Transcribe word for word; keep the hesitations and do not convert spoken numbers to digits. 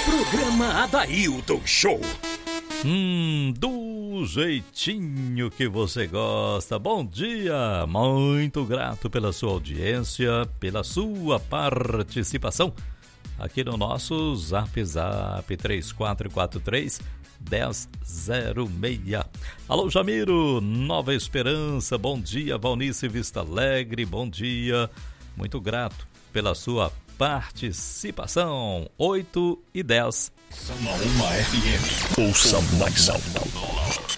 Programa Adailton Show. Hum, do jeitinho que você gosta. Bom dia, muito grato pela sua audiência, pela sua participação aqui no nosso Zap Zap três quatro quatro três, um zero zero seis. Alô, Jamiro, Nova Esperança, bom dia. Valnice Vista Alegre, bom dia. Muito grato pela sua participação. Oito e dez. Uma F M. Ouça mais alto.